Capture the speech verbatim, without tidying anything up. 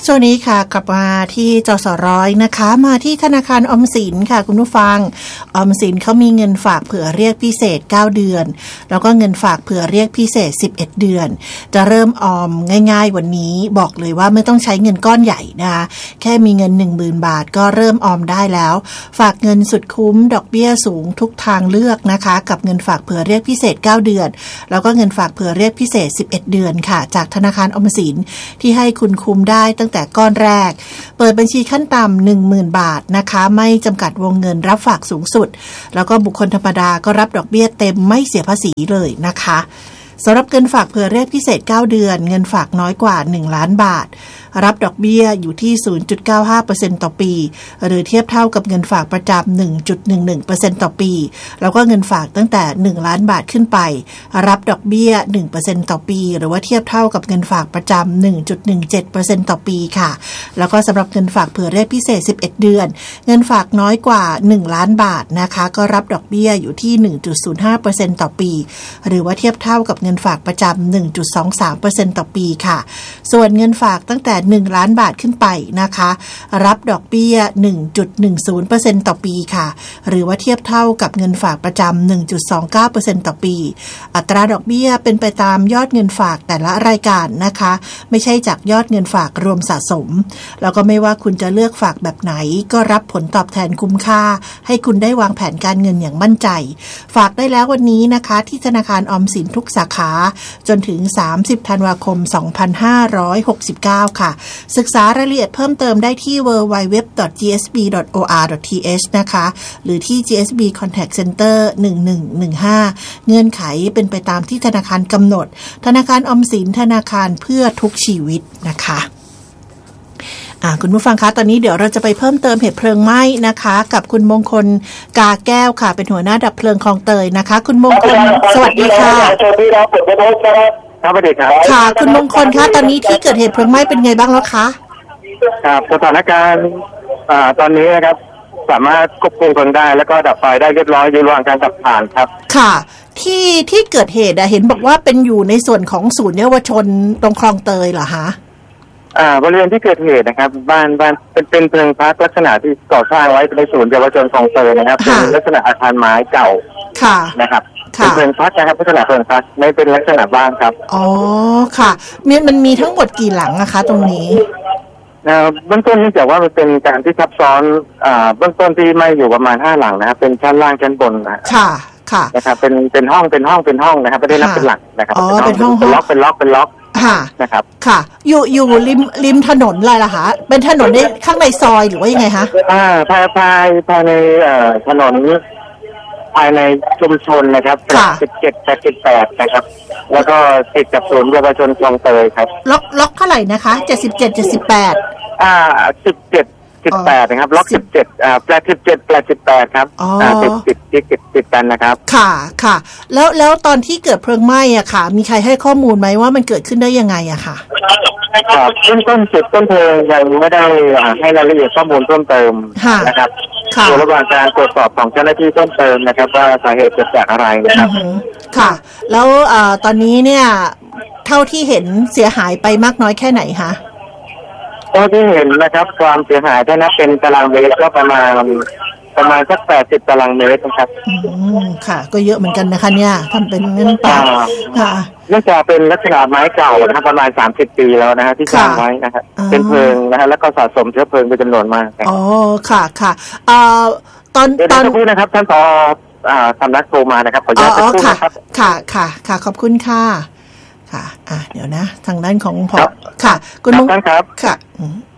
ช่วงนี้ค่ะกลับมาที่จสร้อยนะคะมาที่ธนาคารออมสินค่ะคุณผู้ฟังออมสินเขามีเงินฝากเผื่อเรียกพิเศษเก้าเดือนแล้วก็เงินฝากเผื่อเรียกพิเศษสิบเอ็ดเดือนจะเริ่มออมง่ายๆวันนี้บอกเลยว่าไม่ต้องใช้เงินก้อนใหญ่นะคะแค่มีเงิน หนึ่งหมื่น บาทก็เริ่มออมได้แล้วฝากเงินสุดคุ้มดอกเบี้ยสูงทุกทางเลือกนะคะกับเงินฝากเผื่อเรียกพิเศษเก้าเดือนแล้วก็เงินฝากเผื่อเรียกพิเศษสิบเอ็ดเดือนค่ะจากธนาคารออมสินที่ให้คุณคุ้มได้ตั้งแต่ก้อนแรกเปิดบัญชีขั้นต่ำ หนึ่งหมื่น บาทนะคะไม่จำกัดวงเงินรับฝากสูงสุดแล้วก็บุคคลธรรมดาก็รับดอกเบี้ยเต็มไม่เสียภาษีเลยนะคะสำหรับเงินฝากเผื่อเรียกพิเศษเก้าเดือนเงินฝากน้อยกว่าหนึ่งล้านบาทรับดอกเบี้ยอยู่ที่ ศูนย์จุดเก้าห้าเปอร์เซ็นต์ ต่อปีหรือเทียบเท่ากับเงินฝากประจำ หนึ่งจุดหนึ่งหนึ่งเปอร์เซ็นต์ ต่อปีแล้วก็เงินฝากตั้งแต่หนึ่งล้านบาทขึ้นไปรับดอกเบี้ย หนึ่งเปอร์เซ็นต์ ต่อปีหรือว่าเทียบเท่ากับเงินฝากประจำ หนึ่งจุดหนึ่งเจ็ดเปอร์เซ็นต์ ต่อปีค่ะแล้วก็สำหรับเงินฝากเผื่อเรียกพิเศษสิบเอ็ดเดือนเงินฝากน้อยกว่าหนึ่งล้านบาทนะคะก็รับดอกเบี้ยอยู่ที่ หนึ่งจุดศูนย์ห้าเปอร์เซ็นต์ ต่อปีหรือว่าเทียบเท่ากับเงินฝากประจำ หนึ่งจุดสองสามเปอร์เซ็นต์ ต่อปีค่ะส่วนเงินฝากตั้งแต่หนึ่งล้านบาทขึ้นไปนะคะรับดอกเบี้ย หนึ่งจุดหนึ่งศูนย์เปอร์เซ็นต์ ต่อปีค่ะหรือว่าเทียบเท่ากับเงินฝากประจำ หนึ่งจุดสองเก้าเปอร์เซ็นต์ ต่อปีอัตราดอกเบี้ยเป็นไปตามยอดเงินฝากแต่ละรายการนะคะไม่ใช่จากยอดเงินฝากรวมสะสมแล้วก็ไม่ว่าคุณจะเลือกฝากแบบไหนก็รับผลตอบแทนคุ้มค่าให้คุณได้วางแผนการเงินอย่างมั่นใจฝากได้แล้ววันนี้นะคะที่ธนาคารออมสินทุกสาขาจนถึงสามสิบธันวาคมสองพันห้าร้อยหกสิบเก้าค่ะศึกษารายละเอียดเพิ่มเติมได้ที่ ดับเบิลยู ดับเบิลยู ดับเบิลยู ดอท จี เอส บี ดอท โอ อาร์ ดอท ที เอช นะคะหรือที่ จี เอส บี Contact Center หนึ่งหนึ่งหนึ่งห้าเงื่อนไขเป็นไปตามที่ธนาคารกำหนดธนาคารออมสินธนาคารเพื่อทุกชีวิตนะคะอ่าคุณผู้ฟังคะตอนนี้เดี๋ยวเราจะไปเพิ่มเติมเหตุเพลิงไหม้นะคะกับคุณมงคลกาแก้วค่ะเป็นหัวหน้าดับเพลิงคลองเตยนะคะคุณมงคลสวัสดีค่ะสวัสดีครับผมเป็นโอ๊คครับครับสวัสดีครับค่ะคุณมงคลคะตอนนี้ที่เกิดเหตุเพลิงไหม้เป็นไงบ้างแล้วคะครับสถานการณ์อ่าตอนนี้นะครับสามารถควบคุมเพลิงได้แล้วก็ดับไฟได้เรียบร้อยอยู่ระหว่างการดับผ่านครับค่ะที่ที่เกิดเหตุเห็นบอกว่าเป็นอยู่ในส่วนของศูนย์เยาวชนตรงคลองเตยเหรอคะอ่าบริเวณที่เกิดเหตุนะครับบ้านบ้านเป็นเป็นเพลิงพักลักษณะที่ก่อสร้างไว้ในศูนย์เยาวชนคลองเตยนะครับเป็นลักษณะอาคารไม้เก่าค่ะนะครับเป็นเพลิงพักนะครับลักษณะเพลิงพักไม่เป็นลักษณะบ้านครับอ๋อค่ะมันมันมีทั้งหมดกี่หลังนะคะตรงนี้เบื้องต้นเนื่องจากว่ามันเป็นการที่ซับซ้อนเบื้องต้นที่ไม่อยู่ประมาณห้าหลังนะครับเป็นชั้นล่างชั้นบนนะค่ะค่ะนะครับเป็นเป็นห้องเป็นห้องเป็นห้องนะครับไม่ได้นับเป็นหลังนะครับอ๋อเป็นห้องเป็นล็อกเป็นล็อกเป็นล็อกค่ะนะครับค่ะอยู่อยู่ริมริมถนนอะไรล่ะคะเป็นถนนในข้างในซอยหรือว่ายังไงคะอ่าภายภายภายในถนนภายในชุมชนนะครับสิบเจ็ด สิบแปดนะครับแล้วก็ติดกับศูนย์เยาวชนคลองเตยครับล็อกล็อกเท่าไหร่นะคะเจ็ดสิบเจ็ด เจ็ดสิบแปดอ่าสิบเจ็ด สิบแปดนะครับล็อกสิบเจ็ดอ่าแปดสิบเจ็ด แปดสิบแปดครับอ่าติดติดติดติดกันนะครับค่ะค่ะแล้วแล้วตอนที่เกิดเพลิงไหม้อ่ะค่ะมีใครให้ข้อมูลไหมว่ามันเกิดขึ้นได้ยังไงอะค่ะครับเริ่มต้นจุดต้นเพลิงยังไม่ได้ให้รายละเอียดข้อมูลเพิ่มเติมนะครับอยู่ระหว่างการตรวจสอบของเจ้าหน้าที่เพิ่มเติมนะครับว่าสาเหตุเกิดจากอะไรนะครับค่ะแล้วอ่าตอนนี้เนี่ยเท่าที่เห็นเสียหายไปมากน้อยแค่ไหนคะเท่าที่เห็นนะครับความเสียหายถ้านับเป็นตารางเมตรก็ประมาณประมาณสักแปดสิบตารางเมตรนะครับอืมค่ะก็เยอะเหมือนกันนะคะเนี่ยทำเป็นเงินปาค่ะเนื่องจากเป็นลักษณะไม้เก่านะครับประมาณสามสิบปีแล้วนะฮะที่สร้างไว้นะครับเป็นเพลิงนะฮะแล้วก็สะสมเชื้อเพลิงเป็นจำนวนมากอ๋อค่ะค่ะเอ่อตอนตอนนี้นะครับท่านผออ่าสำนักโทรมานะครับขออนุญาตพูดนะครับค่ะค่ะค่ะขอบคุณค่ะค่ะอ่ะเดี๋ยวนะทางด้านของผอค่ะคุณมงคลครับค่ะ